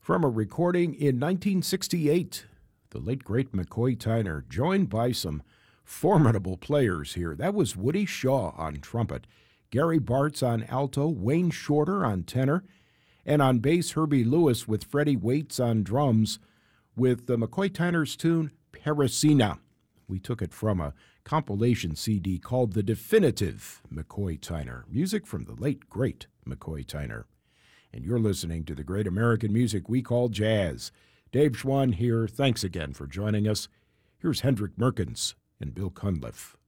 From a recording in 1968, the late great McCoy Tyner, joined by some formidable players here. That was Woody Shaw on trumpet, Gary Bartz on alto, Wayne Shorter on tenor, and on bass, Herbie Lewis with Freddie Waits on drums, with McCoy Tyner's tune, Parisina. We took it from a compilation CD called The Definitive McCoy Tyner, music from the late, great McCoy Tyner. And you're listening to the great American music we call jazz. Dave Schwann here. Thanks again for joining us. Here's Hendrik Merkens and Bill Cunliffe.